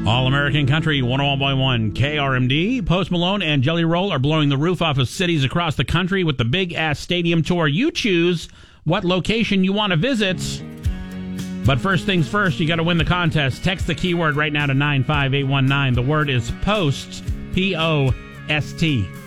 All-American Country 101.1 KRMD. Post Malone and Jelly Roll are blowing the roof off of cities across the country with the big-ass stadium tour. You choose what location you want to visit. But first things first, you got to win the contest. Text the keyword right now to 95819. The word is POST, P-O-S-T.